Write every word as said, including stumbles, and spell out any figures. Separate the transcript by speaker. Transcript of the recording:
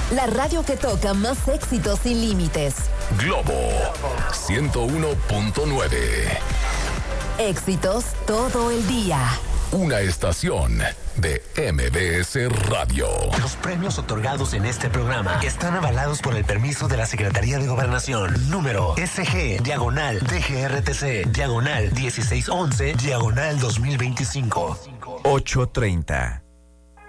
Speaker 1: La radio que toca más éxitos sin límites.
Speaker 2: Globo ciento uno punto nueve.
Speaker 1: Éxitos todo el día.
Speaker 2: Una estación de M B S Radio.
Speaker 3: Los premios otorgados en este programa están avalados por el permiso de la Secretaría de Gobernación. Número S G, diagonal, D G R T C, diagonal, dieciséis once, diagonal dos mil veinticinco.
Speaker 4: ocho treinta.